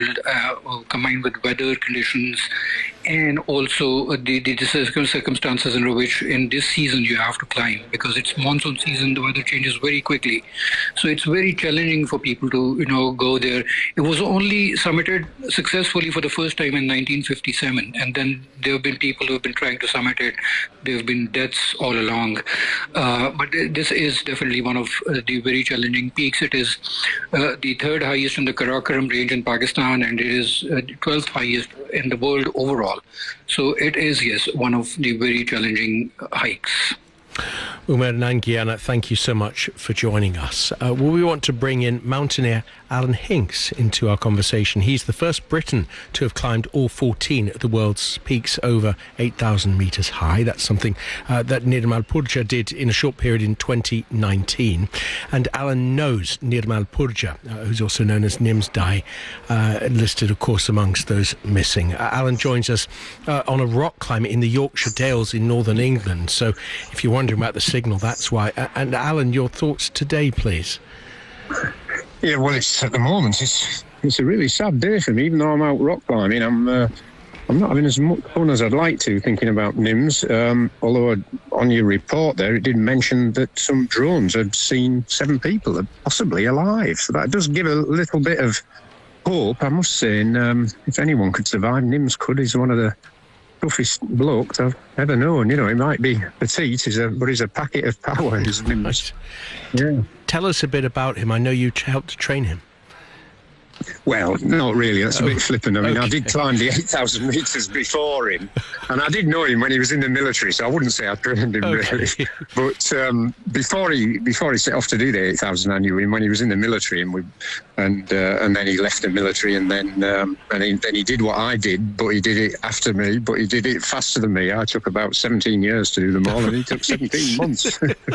combined with weather conditions and also the circumstances under which in this season you have to climb, because it's monsoon season, the weather changes very quickly. So it's very challenging for people to, go there. It was only summited successfully for the first time in 1957, and then there have been people who have been trying to summit it. There have been deaths all along. But this is definitely one of the very challenging peaks. It is the third highest in the Karakoram range in Pakistan, and it is the 12th highest in the world overall. So it is, yes, one of the very challenging hikes. Umair Nangiana, thank you so much for joining us. We want to bring in mountaineer Alan Hinks into our conversation. He's the first Briton to have climbed all 14 of the world's peaks over 8,000 metres high. That's something that Nirmal Purja did in a short period in 2019. And Alan knows Nirmal Purja, who's also known as Nims Dai, listed, of course, amongst those missing. Alan joins us on a rock climb in the Yorkshire Dales in northern England. So if you're wondering about the signal, that's why. And Alan, your thoughts today, please. Yeah, well, it's at the moment it's a really sad day for me. Even though I'm out rock climbing, I'm not having as much fun as I'd like to thinking about Nims. Although on your report there, it did mention that some drones had seen 7 people possibly alive. So that does give a little bit of hope, I must say. And if anyone could survive, Nims could. He's one of the toughest blokes I've ever known. He might be petite, but he's a packet of power. Right. Yeah. Tell us a bit about him. I know you helped to train him. Well, not really. That's a bit flippant. I mean, okay. I did climb the 8,000 metres before him, and I did know him when he was in the military, so I wouldn't say I trained him really. But before he set off to do the 8,000, I knew him when he was in the military, and then he left the military, and then he did what I did, but he did it after me, but he did it faster than me. I took about 17 years to do them all, and he took 17 months.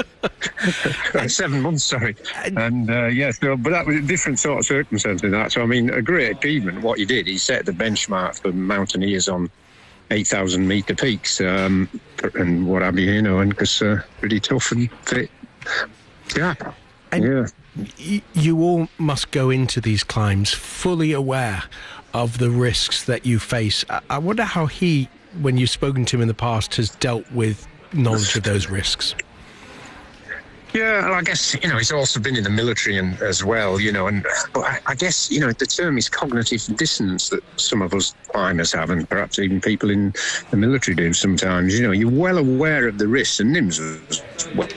7 months, sorry. And but that was a different sort of circumstance in that. So, I mean, a great achievement, what he did. He set the benchmark for mountaineers on 8,000 metre peaks and what have you, and because pretty tough and fit. Yeah. And you all must go into these climbs fully aware of the risks that you face. I wonder how he, when you've spoken to him in the past, has dealt with knowledge of those risks. Yeah, well, I guess, he's also been in the military as well, but I guess, the term is cognitive dissonance that some of us climbers have, and perhaps even people in the military do sometimes. You're well aware of the risks, and Nims was well.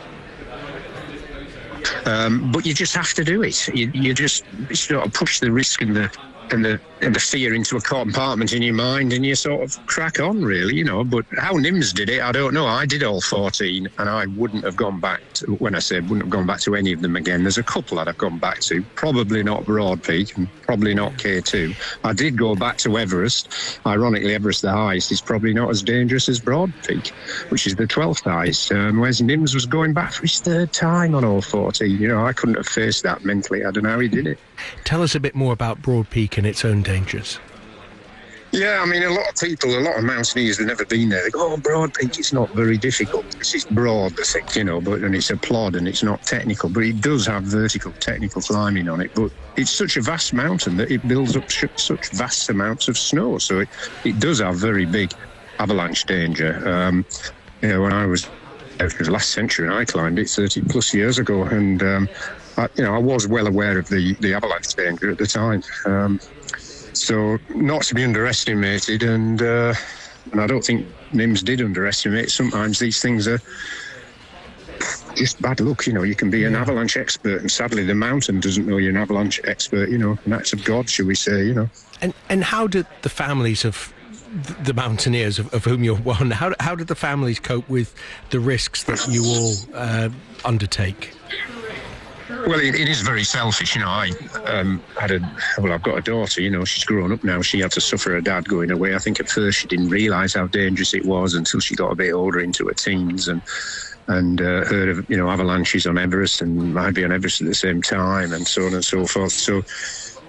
But you just have to do it. You just sort of push the risk and the fear into a compartment in your mind, and you sort of crack on, really, But how Nims did it, I don't know. I did all 14, and I wouldn't have gone back to, when I say wouldn't have gone back to any of them again. There's a couple that I've gone back to, probably not Broad Peak and probably not K2. I did go back to Everest. Ironically, Everest, the highest, is probably not as dangerous as Broad Peak, which is the 12th highest. Whereas Nims was going back for his 3rd time on all 14. I couldn't have faced that mentally. I don't know how he did it. Tell us a bit more about Broad Peak and its own dangers. Yeah, I mean, a lot of mountaineers have never been there. They go, Broad Peak, it's not very difficult. It's broad, I think, and it's a plod and it's not technical, but it does have vertical technical climbing on it. But it's such a vast mountain that it builds up such vast amounts of snow. So it does have very big avalanche danger. When I was, it was last century, I climbed it 30 plus years ago, and I was well aware of the avalanche danger at the time. So not to be underestimated, and I don't think Nims did underestimate. Sometimes these things are just bad luck. You can be an avalanche expert, and sadly the mountain doesn't know you're an avalanche expert. An act of God, shall we say? And how did the families of the mountaineers of whom you're one? How did the families cope with the risks that you all undertake? Well, it is very selfish. I've got a daughter, she's grown up now. She had to suffer her dad going away. I think at first she didn't realise how dangerous it was until she got a bit older, into her teens, and heard of, avalanches on Everest, and I'd be on Everest at the same time, and so on and so forth. So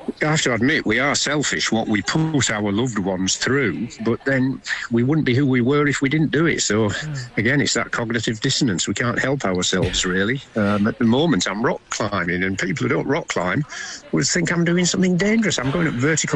I have to admit, we are selfish what we put our loved ones through, but then we wouldn't be who we were if we didn't do it. So, again, it's that cognitive dissonance. We can't help ourselves, really. At the moment, I'm rock climbing, and people who don't rock climb would think I'm doing something dangerous. I'm going up vertical